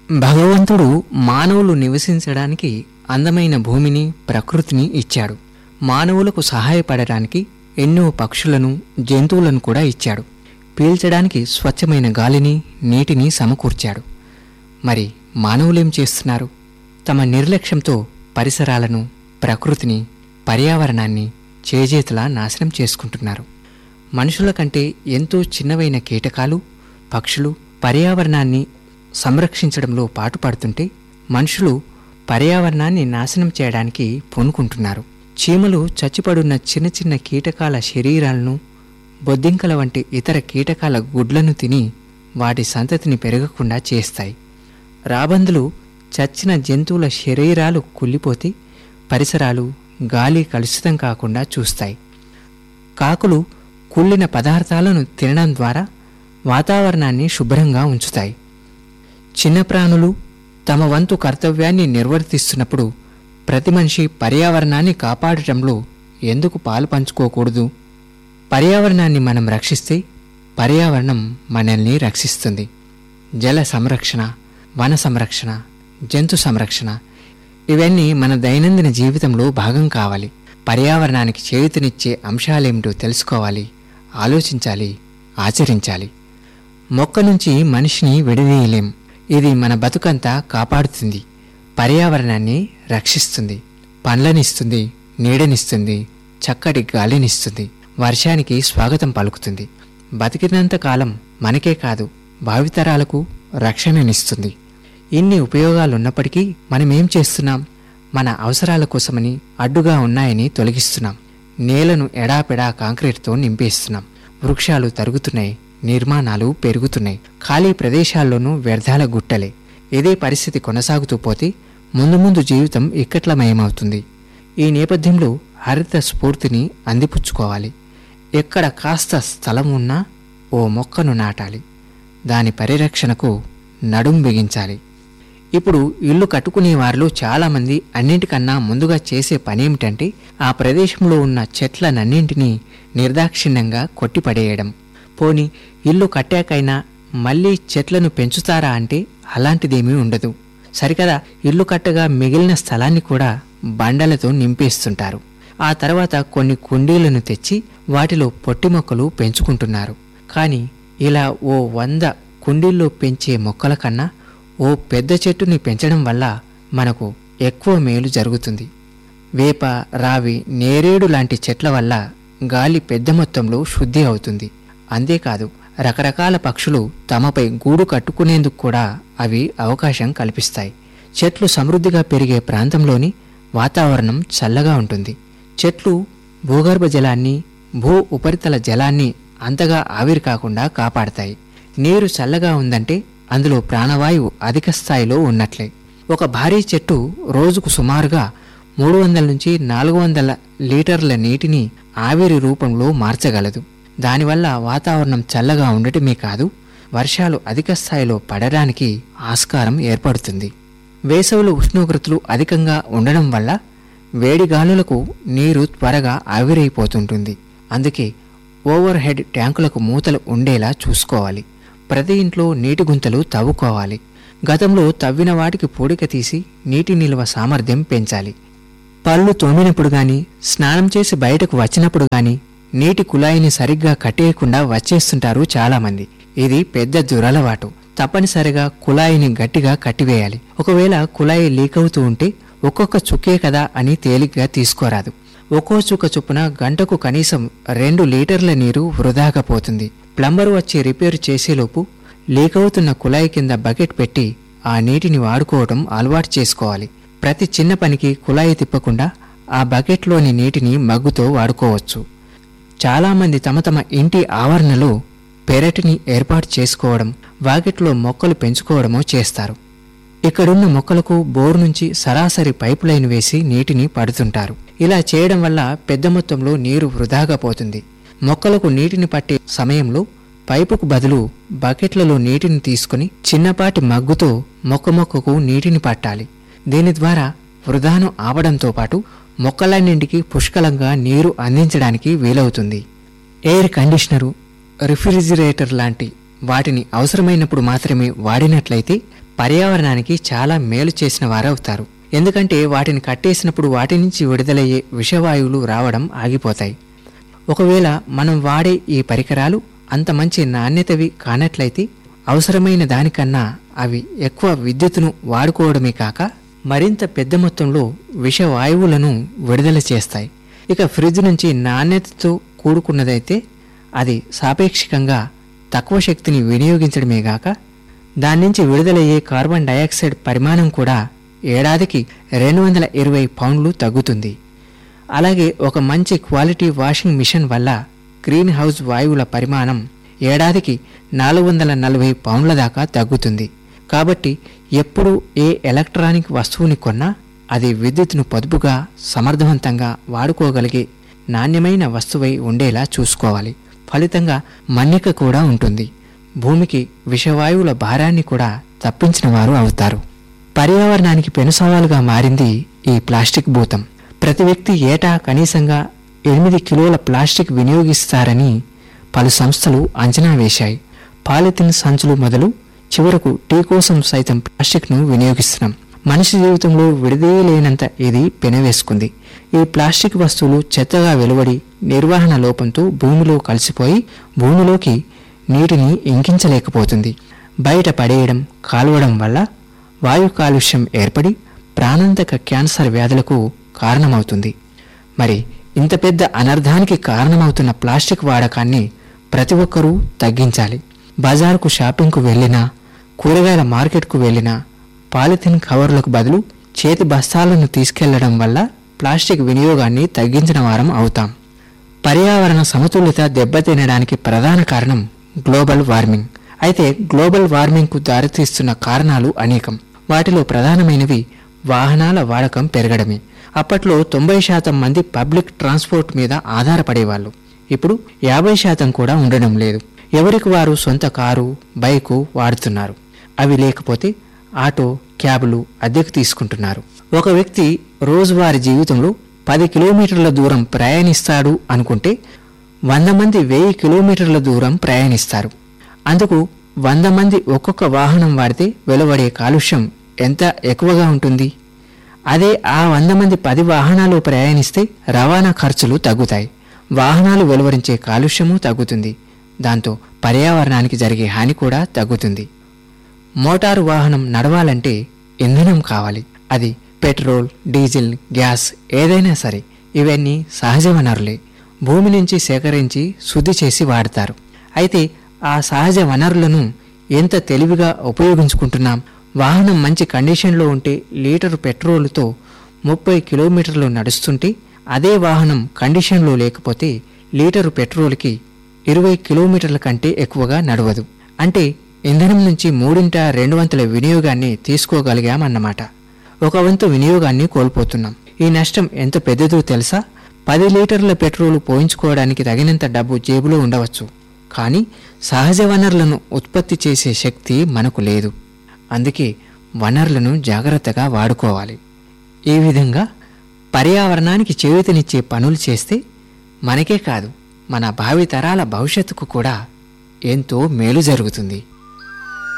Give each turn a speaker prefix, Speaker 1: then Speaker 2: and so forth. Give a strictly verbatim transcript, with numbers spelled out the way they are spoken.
Speaker 1: భగవంతుడు మానవులు నివసించడానికి అందమైన భూమిని, ప్రకృతిని ఇచ్చాడు. మానవులకు సహాయపడడానికి ఎన్నో పక్షులను, జంతువులను కూడా ఇచ్చాడు. పీల్చడానికి స్వచ్ఛమైన గాలిని, నీటిని సమకూర్చాడు. మరి మానవులేం చేస్తున్నారు? తమ నిర్లక్ష్యంతో పరిసరాలను, ప్రకృతిని, పర్యావరణాన్ని చేజేతులా నాశనం చేసుకుంటున్నారు. మనుషుల కంటే ఎంతో చిన్నవైన కీటకాలు, పక్షులు పర్యావరణాన్ని సంరక్షించడంలో పాటుపడుతుంటే మనుషులు పర్యావరణాన్ని నాశనం చేయడానికి పూనుకుంటున్నారు. చీమలు చచ్చిపడున్న చిన్న చిన్న కీటకాల శరీరాలను, బొద్దింకల వంటి ఇతర కీటకాల గుడ్లను తిని వాటి సంతతిని పెరగకుండా చేస్తాయి. రాబందులు చచ్చిన జంతువుల శరీరాలు కుళ్ళిపోతే పరిసరాలు, గాలి కలుషితం కాకుండా చూస్తాయి. కాకులు కుళ్ళిన పదార్థాలను తినడం ద్వారా వాతావరణాన్ని శుభ్రంగా ఉంచుతాయి. చిన్న ప్రాణులు తమ వంతు కర్తవ్యాన్ని నిర్వర్తిస్తున్నప్పుడు ప్రతి మనిషి పర్యావరణాన్ని కాపాడటంలో ఎందుకు పాలు పంచుకోకూడదు? పర్యావరణాన్ని మనం రక్షిస్తే పర్యావరణం మనల్ని రక్షిస్తుంది. జల సంరక్షణ, వన సంరక్షణ, జంతు సంరక్షణ ఇవన్నీ మన దైనందిన జీవితంలో భాగం కావాలి. పర్యావరణానికి చేయూతనిచ్చే అంశాలేమిటో తెలుసుకోవాలి, ఆలోచించాలి, ఆచరించాలి. మొక్క నుంచి మనిషిని విడదీయలేం. ఇది మన బతుకంతా కాపాడుతుంది, పర్యావరణాన్ని రక్షిస్తుంది, పండ్లనిస్తుంది, నీడనిస్తుంది, చక్కటి గాలినిస్తుంది, వర్షానికి స్వాగతం పలుకుతుంది. బతికినంత కాలం మనకే కాదు భావితరాలకు రక్షణనిస్తుంది. ఇన్ని ఉపయోగాలున్నప్పటికీ మనమేం చేస్తున్నాం? మన అవసరాల కోసమని అడ్డుగా ఉన్నాయని తొలగిస్తున్నాం. నేలను ఎడాపెడా కాంక్రీట్తో నింపేస్తున్నాం. వృక్షాలు తరుగుతున్నాయి, నిర్మాణాలు పెరుగుతున్నాయి. ఖాళీ ప్రదేశాల్లోనూ వ్యర్థాల గుట్టలే. ఇదే పరిస్థితి కొనసాగుతూ పోతే ముందు ముందు జీవితం ఇక్కట్లమయమవుతుంది. ఈ నేపథ్యంలో హరిత స్ఫూర్తిని అందిపుచ్చుకోవాలి. ఎక్కడ కాస్త స్థలం ఉన్నా ఓ మొక్కను నాటాలి. దాని పరిరక్షణకు నడుం బిగించాలి. ఇప్పుడు ఇల్లు కట్టుకునే వారిలో చాలామంది అన్నింటికన్నా ముందుగా చేసే పనేమిటంటే ఆ ప్రదేశంలో ఉన్న చెట్లనన్నింటినీ నిర్దాక్షిణ్యంగా కొట్టిపడేయడం. పోని ఇల్లు కట్టాకైనా మళ్లీ చెట్లను పెంచుతారా అంటే అలాంటిదేమీ ఉండదు. సరికదా, ఇల్లు కట్టగా మిగిలిన స్థలాన్ని కూడా బండలతో నింపేస్తుంటారు. ఆ తర్వాత కొన్ని కుండీలను తెచ్చి వాటిలో పొట్టి మొక్కలు పెంచుకుంటున్నారు. కానీ ఇలా ఓ వంద కుండీల్లో పెంచే మొక్కల కన్నా ఓ పెద్ద చెట్టుని పెంచడం వల్ల మనకు ఎక్కువ మేలు జరుగుతుంది. వేప, రావి, నేరేడు లాంటి చెట్ల వల్ల గాలి పెద్ద మొత్తంలో శుద్ధి అవుతుంది. అంతేకాదు, రకరకాల పక్షులు తమపై గూడు కట్టుకునేందుకు కూడా అవి అవకాశం కల్పిస్తాయి. చెట్లు సమృద్ధిగా పెరిగే ప్రాంతంలోని వాతావరణం చల్లగా ఉంటుంది. చెట్లు భూగర్భ జలాన్ని, భూ ఉపరితల జలాన్ని అంతగా ఆవిరి కాకుండా కాపాడతాయి. నీరు చల్లగా ఉందంటే అందులో ప్రాణవాయువు అధిక స్థాయిలో ఉన్నట్లే. ఒక భారీ చెట్టు రోజుకు సుమారుగా మూడు వందల నుంచి నాలుగు వందల లీటర్ల నీటిని ఆవిరి రూపంలో మార్చగలదు. దానివల్ల వాతావరణం చల్లగా ఉండటమే కాదు, వర్షాలు అధిక స్థాయిలో పడడానికి ఆస్కారం ఏర్పడుతుంది. వేసవిలో ఉష్ణోగ్రతలు అధికంగా ఉండడం వల్ల వేడి గాలులకు నీరు త్వరగా ఆవిరైపోతుంటుంది. అందుకే ఓవర్ హెడ్ ట్యాంకులకు మూతలు ఉండేలా చూసుకోవాలి. ప్రతి ఇంట్లో నీటి గుంతలు తవ్వుకోవాలి. గతంలో తవ్విన వాటికి పూడిక తీసి నీటి నిల్వ సామర్థ్యం పెంచాలి. పళ్ళు తోమినప్పుడు గాని, స్నానం చేసి బయటకు వచ్చినప్పుడు గాని నీటి కుళాయిని సరిగ్గా కట్టేయకుండా వచ్చేస్తుంటారు చాలామంది. ఇది పెద్ద దురలవాటు. తప్పనిసరిగా కుళాయిని గట్టిగా కట్టివేయాలి. ఒకవేళ కుళాయి లీక్ అవుతూ ఉంటే ఒక్కొక్క చుక్కే కదా అని తేలిగ్గా తీసుకోరాదు. ఒక్కో చుక్క చొప్పున గంటకు కనీసం రెండు లీటర్ల నీరు వృధాగా పోతుంది. ప్లంబరు వచ్చి రిపేరు చేసేలోపు లీక్ అవుతున్న కుళాయి కింద బకెట్ పెట్టి ఆ నీటిని వాడుకోవటం అలవాటు చేసుకోవాలి. ప్రతి చిన్న పనికి కుళాయి తిప్పకుండా ఆ బకెట్లోని నీటిని మగ్గుతో వాడుకోవచ్చు. చాలామంది తమ తమ ఇంటి ఆవరణలో పెరటిని ఏర్పాటు చేసుకోవడం, వాకిట్లో మొక్కలు పెంచుకోవడమో చేస్తారు. ఇక్కడున్న మొక్కలకు బోరు నుంచి సరాసరి పైపు లైన్ వేసి నీటిని పడుతుంటారు. ఇలా చేయడం వల్ల పెద్ద మొత్తంలో నీరు వృధాగా పోతుంది. మొక్కలకు నీటిని పట్టే సమయంలో పైపుకు బదులు బకెట్లలో నీటిని తీసుకుని చిన్నపాటి మగ్గుతో మొక్క మొక్కకు నీటిని పట్టాలి. దీని ద్వారా వృధాను ఆపడంతో పాటు మొక్కలన్నింటికి పుష్కలంగా నీరు అందించడానికి వీలవుతుంది. ఎయిర్ కండిషనరు, రిఫ్రిజిరేటర్ లాంటి వాటిని అవసరమైనప్పుడు మాత్రమే వాడినట్లయితే పర్యావరణానికి చాలా మేలు చేసిన వారవుతారు. ఎందుకంటే వాటిని కట్టేసినప్పుడు వాటి నుంచి విడుదలయ్యే విషవాయువులు రావడం ఆగిపోతాయి. ఒకవేళ మనం వాడే ఈ పరికరాలు అంత మంచి నాణ్యతవి కానట్లయితే అవసరమైన దానికన్నా అవి ఎక్కువ విద్యుత్తును వాడుకోవడమే కాక మరింత పెద్ద మొత్తంలో విషవాయువులను విడుదల చేస్తాయి. ఇక ఫ్రిడ్జ్ నుంచి నాణ్యతతో కూడుకున్నదైతే అది సాపేక్షికంగా తక్కువ శక్తిని వినియోగించడమే గాక దాని నుంచి విడుదలయ్యే కార్బన్ డయాక్సైడ్ పరిమాణం కూడా ఏడాదికి రెండు వందల ఇరవై పౌండ్లు తగ్గుతుంది. అలాగే ఒక మంచి క్వాలిటీ వాషింగ్ మిషన్ వల్ల గ్రీన్ హౌస్ వాయువుల పరిమాణం ఏడాదికి నాలుగు వందల నలభై పౌండ్ల దాకా తగ్గుతుంది. కాబట్టి ఎప్పుడు ఏ ఎలక్ట్రానిక్ వస్తువుని కొన్నా అది విద్యుత్తును పొదుపుగా సమర్థవంతంగా వాడుకోగలిగే నాణ్యమైన వస్తువై ఉండేలా చూసుకోవాలి. ఫలితంగా మన్నిక కూడా ఉంటుంది. భూమికి విషవాయువుల భారాన్ని కూడా తప్పించిన వారు అవుతారు. పర్యావరణానికి పెనుసవాలుగా మారింది ఈ ప్లాస్టిక్ భూతం. ప్రతి వ్యక్తి ఏటా కనీసంగా ఎనిమిది కిలోల ప్లాస్టిక్ వినియోగిస్తారని పలు సంస్థలు అంచనా వేశాయి. పాలిథిన్ సంచులు మొదలు చివరకు టీ కోసం సైతం ప్లాస్టిక్ను వినియోగిస్తున్నాం. మనిషి జీవితంలో విడదీయలేనంత ఇది పెనవేసుకుంది. ఈ ప్లాస్టిక్ వస్తువులు చెత్తగా వెలువడి నిర్వహణ లోపంతో భూమిలో కలిసిపోయి భూమిలోకి నీటిని ఇంకించలేకపోతుంది. బయట పడేయడం, కాల్వడం వల్ల వాయు కాలుష్యం ఏర్పడి ప్రాణాంతక క్యాన్సర్ వ్యాధులకు కారణమవుతుంది. మరి ఇంత పెద్ద అనర్థానికి కారణమవుతున్న ప్లాస్టిక్ వాడకాన్ని ప్రతి ఒక్కరూ తగ్గించాలి. బజారుకు షాపింగ్కు వెళ్ళినా, కూరగాయల మార్కెట్కు వెళ్ళినా పాలిథిన్ కవర్లకు బదులు చేతి బస్తాలను తీసుకెళ్లడం వల్ల ప్లాస్టిక్ వినియోగాన్ని తగ్గించిన వారం అవుతాం. పర్యావరణ సమతుల్యత దెబ్బతినడానికి ప్రధాన కారణం గ్లోబల్ వార్మింగ్. అయితే గ్లోబల్ వార్మింగ్కు దారితీస్తున్న కారణాలు అనేకం. వాటిలో ప్రధానమైనవి వాహనాల వాడకం పెరగడమే. అప్పట్లో తొంభై శాతం మంది పబ్లిక్ ట్రాన్స్పోర్ట్ మీద ఆధారపడేవాళ్ళు. ఇప్పుడు యాభై శాతం కూడా ఉండడం లేదు. ఎవరికి వారు సొంత కారు, బైకు వాడుతున్నారు. అవి లేకపోతే ఆటో, క్యాబులు అద్దెకు తీసుకుంటున్నారు. ఒక వ్యక్తి రోజువారీ జీవితంలో పది కిలోమీటర్ల దూరం ప్రయాణిస్తాడు అనుకుంటే వంద మంది వెయ్యి కిలోమీటర్ల దూరం ప్రయాణిస్తారు. అందుకు వంద మంది ఒక్కొక్క వాహనం వాడితే వెలువడే కాలుష్యం ఎంత ఎక్కువగా ఉంటుంది. అదే ఆ వంద మంది పది వాహనాలు ప్రయాణిస్తే రవాణా ఖర్చులు తగ్గుతాయి. వాహనాలు వెలువరించే కాలుష్యము తగ్గుతుంది. దాంతో పర్యావరణానికి జరిగే హాని కూడా తగ్గుతుంది. మోటారు వాహనం నడవాలంటే ఇంధనం కావాలి. అది పెట్రోల్, డీజిల్, గ్యాస్ ఏదైనా సరే ఇవన్నీ సహజ వనరులే. భూమి నుంచి సేకరించి శుద్ధి చేసి వాడతారు. అయితే ఆ సహజ వనరులను ఎంత తెలివిగా ఉపయోగించుకుంటున్నాం. వాహనం మంచి కండిషన్లో ఉంటే లీటరు పెట్రోలుతో ముప్పై కిలోమీటర్లు నడుస్తుంటే అదే వాహనం కండిషన్లో లేకపోతే లీటరు పెట్రోల్కి ఇరవై కిలోమీటర్ల కంటే ఎక్కువగా నడవదు. అంటే ఇంధనం నుంచి మూడింట రెండు వంతుల వినియోగాన్ని తీసుకోగలిగామన్నమాట. ఒక వంతు వినియోగాన్ని కోల్పోతున్నాం. ఈ నష్టం ఎంత పెద్దదో తెలుసా? పది లీటర్ల పెట్రోలు పోయించుకోవడానికి తగినంత డబ్బు జేబులో ఉండవచ్చు. కానీ సహజ వనరులను ఉత్పత్తి చేసే శక్తి మనకు లేదు. అందుకే వనరులను జాగ్రత్తగా వాడుకోవాలి. ఈ విధంగా పర్యావరణానికి చేయూతనిచ్చే పనులు చేస్తే మనకే కాదు మన భావితరాల భవిష్యత్తుకు కూడా ఎంతో మేలు జరుగుతుంది.